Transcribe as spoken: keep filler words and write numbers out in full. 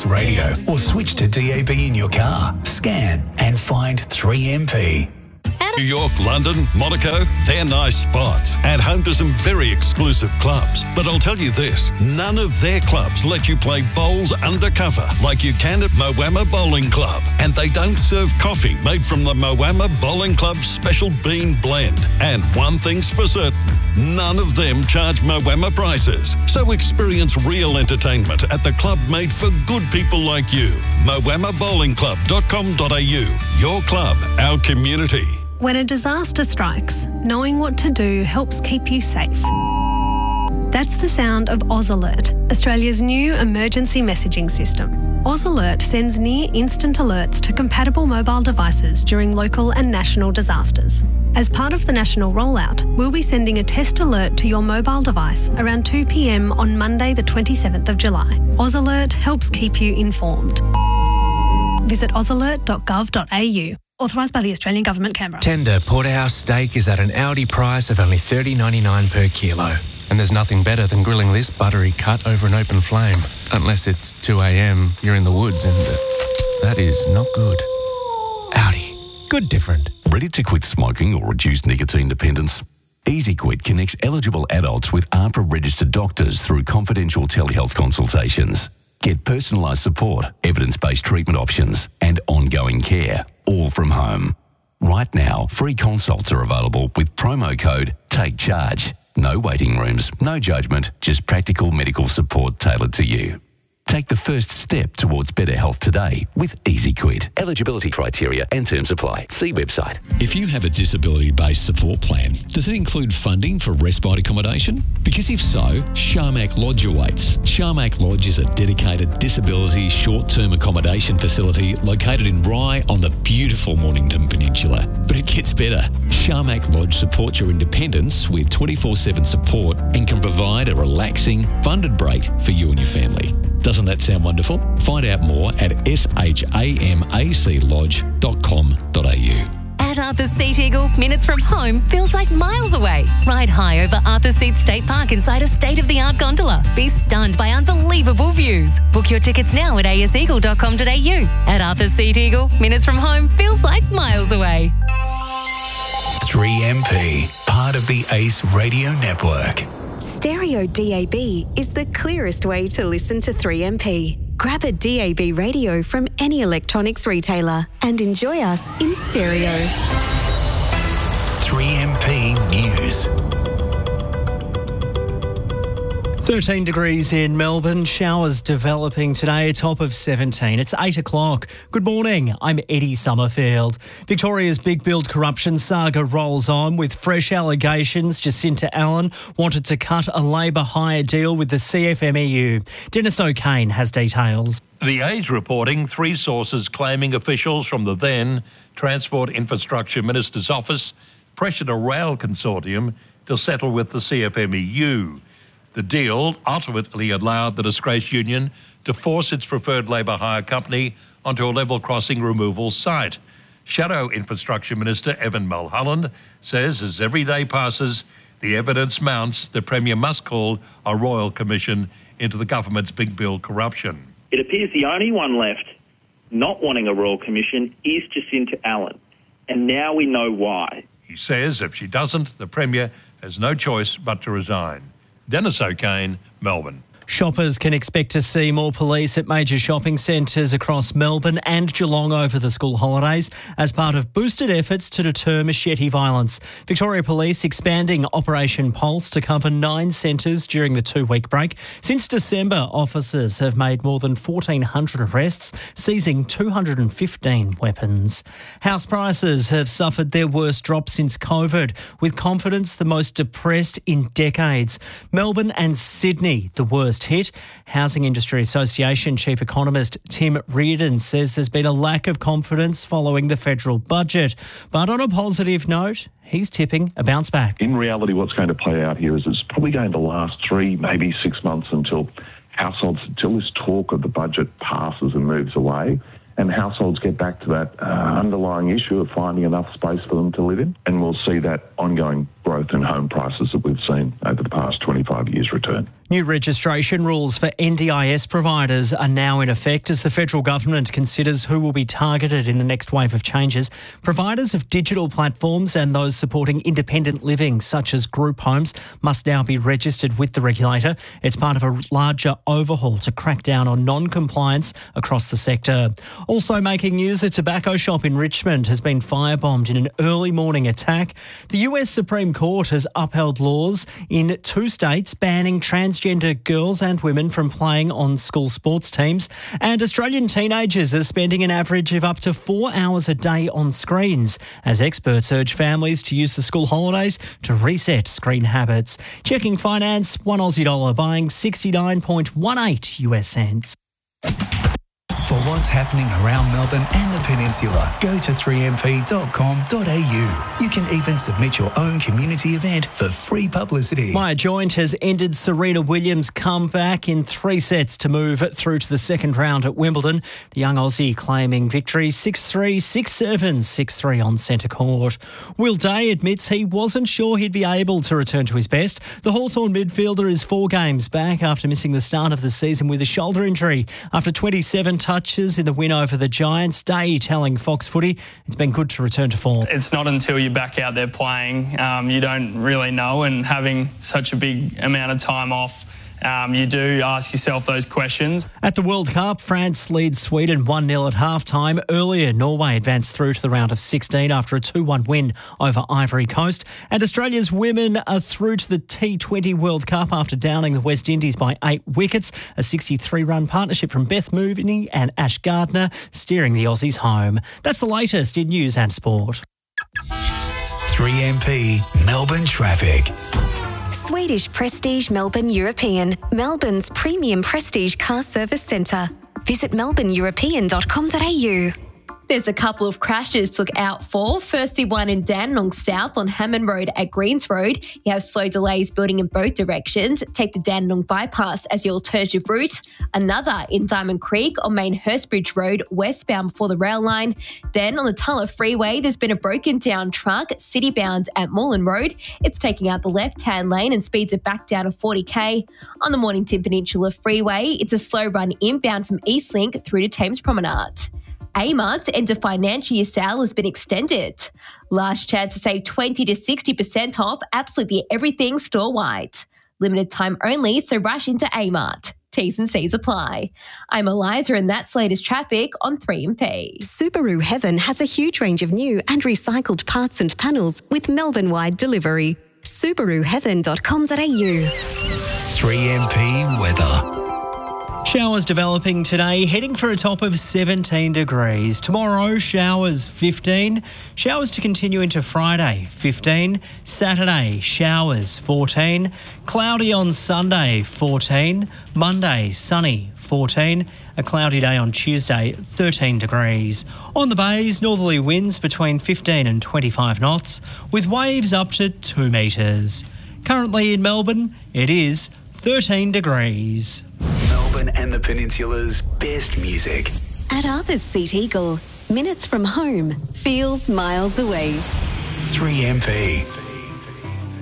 Ace Radio or switch to D A B in your car. Scan and find three M P. New York, London, Monaco, they're nice spots and home to some very exclusive clubs. But I'll tell you this, none of their clubs let you play bowls undercover like you can at Moama Bowling Club. And they don't serve coffee made from the Moama Bowling Club's special bean blend. And one thing's for certain, none of them charge Moama prices. So experience real entertainment at the club made for good people like you. moama bowling club dot com dot a u. Your club, our community. When a disaster strikes, knowing what to do helps keep you safe. That's the sound of Oz Alert, Australia's new emergency messaging system. Oz Alert sends near-instant alerts to compatible mobile devices during local and national disasters. As part of the national rollout, we'll be sending a test alert to your mobile device around two p m on Monday the twenty-seventh of July. Oz Alert helps keep you informed. Visit oz alert dot gov dot a u. Authorised by the Australian Government, Canberra. Tender porterhouse steak is at an Aldi price of only thirty dollars ninety-nine per kilo. And there's nothing better than grilling this buttery cut over an open flame. Unless it's two a m, you're in the woods and uh, that is not good. Aldi. Good different. Ready to quit smoking or reduce nicotine dependence? EasyQuit connects eligible adults with A H P R-registered doctors through confidential telehealth consultations. Get personalised support, evidence-based treatment options and ongoing care, all from home. Right now, free consults are available with promo code TAKECHARGE. No waiting rooms, no judgment, just practical medical support tailored to you. Take the first step towards better health today with EasyQuit. Eligibility criteria and terms apply. See website. If you have a disability-based support plan, does it include funding for respite accommodation? Because if so, Sharmak Lodge awaits. Sharmak Lodge is a dedicated disability short-term accommodation facility located in Rye on the beautiful Mornington Peninsula. But it gets better. Sharmak Lodge supports your independence with twenty-four seven support and can provide a relaxing, funded break for you and your family. Doesn't that sound wonderful? Find out more at sharmak lodge dot com dot a u. At Arthur's Seat Eagle, minutes from home feels like miles away. Ride high over Arthur's Seat State Park inside a state-of-the-art gondola. Be stunned by unbelievable views. Book your tickets now at a s eagle dot com dot a u. At Arthur's Seat Eagle, minutes from home feels like miles away. three M P, part of the Ace Radio Network. Stereo D A B is the clearest way to listen to three M P. Grab a D A B radio from any electronics retailer and enjoy us in stereo. three M P News. thirteen degrees in Melbourne, showers developing today, a top of seventeen. It's eight o'clock. Good morning, I'm Eddie Summerfield. Victoria's big build corruption saga rolls on with fresh allegations. Jacinta Allen wanted to cut a Labor hire deal with the C F M E U. Dennis O'Kane has details. The Age reporting three sources claiming officials from the then Transport Infrastructure Minister's office pressured a rail consortium to settle with the C F M E U. The deal ultimately allowed the disgraced union to force its preferred Labor hire company onto a level crossing removal site. Shadow Infrastructure Minister Evan Mulholland says as every day passes, the evidence mounts, the Premier must call a royal commission into the government's big bill corruption. It appears the only one left not wanting a royal commission is Jacinta Allen, and now we know why. He says if she doesn't, the Premier has no choice but to resign. Dennis O'Kane, Melbourne. Shoppers can expect to see more police at major shopping centres across Melbourne and Geelong over the school holidays as part of boosted efforts to deter machete violence. Victoria Police expanding Operation Pulse to cover nine centres during the two-week break. Since December, officers have made more than fourteen hundred arrests, seizing two hundred fifteen weapons. House prices have suffered their worst drop since COVID, with confidence the most depressed in decades. Melbourne and Sydney, the worst hit. Housing Industry Association Chief Economist Tim Reardon says there's been a lack of confidence following the federal budget. But on a positive note, he's tipping a bounce back. In reality, what's going to play out here is it's probably going to last three, maybe six months until households, until this talk of the budget passes and moves away. and households get back to that uh, underlying issue of finding enough space for them to live in, and we'll see that ongoing growth in home prices that we've seen over the past twenty-five years return. New registration rules for N D I S providers are now in effect as the federal government considers who will be targeted in the next wave of changes. Providers of digital platforms and those supporting independent living, such as group homes, must now be registered with the regulator. It's part of a larger overhaul to crack down on non-compliance across the sector. Also making news, a tobacco shop in Richmond has been firebombed in an early morning attack. The U S Supreme Court has upheld laws in two states banning transgender girls and women from playing on school sports teams. And Australian teenagers are spending an average of up to four hours a day on screens, as experts urge families to use the school holidays to reset screen habits. Checking finance, one Aussie dollar buying sixty-nine point one eight U S cents. For what's happening around Melbourne and the Peninsula, go to three m p dot com dot a u. You can even submit your own community event for free publicity. Maya Joint has ended Serena Williams' comeback in three sets to move through to the second round at Wimbledon. The young Aussie claiming victory six three, six seven, six three on centre court. Will Day admits he wasn't sure he'd be able to return to his best. The Hawthorn midfielder is four games back after missing the start of the season with a shoulder injury. After twenty-seven touches in the win over the Giants, Day telling Fox Footy it's been good to return to form. It's not until you're back out there playing um, you don't really know, and having such a big amount of time off, um, you do ask yourself those questions. At the World Cup, France leads Sweden one nil at half-time. Earlier, Norway advanced through to the round of sixteen after a two one win over Ivory Coast. And Australia's women are through to the T twenty World Cup after downing the West Indies by eight wickets. A sixty-three run partnership from Beth Mooney and Ash Gardner steering the Aussies home. That's the latest in news and sport. three M P Melbourne traffic. Swedish Prestige Melbourne European, Melbourne's premium prestige car service centre. Visit melbourne european dot com dot a u. There's a couple of crashes to look out for. Firstly, one in Dandenong South on Hammond Road at Greens Road. You have slow delays building in both directions. Take the Dandenong bypass as your alternative route. Another in Diamond Creek on Main Hurstbridge Road, westbound before the rail line. Then on the Tulla Freeway, there's been a broken down truck, citybound at Moreland Road. It's taking out the left-hand lane and speeds it back down to forty k. On the Mornington Peninsula Freeway, it's a slow run inbound from Eastlink through to Thames Promenade. Amart's end of financial year sale has been extended. Last chance to save twenty to sixty percent off absolutely everything store-wide. Limited time only, so rush into Amart. T's and C's apply. I'm Eliza and that's latest traffic on three M P. Subaru Heaven has a huge range of new and recycled parts and panels with Melbourne-wide delivery. subaru heaven dot com dot a u. three M P weather. Showers developing today, heading for a top of seventeen degrees. Tomorrow, showers fifteen. Showers to continue into Friday, fifteen. Saturday, showers fourteen. Cloudy on Sunday, fourteen. Monday, sunny, fourteen. A cloudy day on Tuesday, thirteen degrees. On the bays, northerly winds between fifteen and twenty-five knots, with waves up to two metres. Currently in Melbourne, it is thirteen degrees. Melbourne and the Peninsula's best music. At Arthur's Seat Eagle, minutes from home feels miles away. three M P.